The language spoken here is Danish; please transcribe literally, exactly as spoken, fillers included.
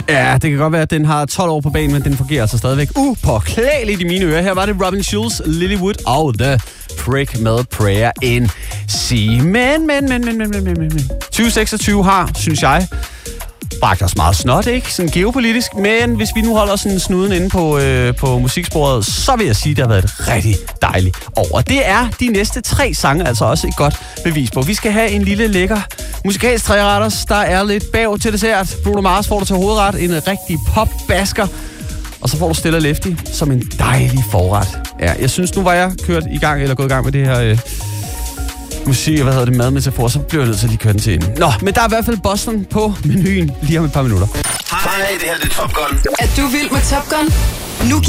Ja, det kan godt være, at den har tolv år på banen, men den fungerer altså stadigvæk upåklageligt i mine ører. Her var det Robin Schulz, Lilywood og The Prick med Prayer in C. Men, men, men, men, men, men, men, men. tyve seksogtyve har, synes jeg, bragt os meget snot, ikke? Sådan geopolitisk. Men hvis vi nu holder sådan snuden inde på, øh, på musiksporet, så vil jeg sige, at det har været et rigtig dejligt år. Og det er de næste tre sange altså også et godt bevis på. Vi skal have en lille lækker musikalsk træretters. Der er lidt bav til dessert. Bruno Mars får du til hovedret. En rigtig pop-basker. Og så får du Stella Lefty som en dejlig forret. Ja, jeg synes, nu var jeg kørt i gang, eller gået i gang med det her øh, musik, hvad hedder det, madmetafor, så bliver jeg nødt til at lige køre den til enden. Nå, men der er i hvert fald Boston på menuen lige om et par minutter. Hej, det her er Top Gun. Er du vild med Top Gun? Nu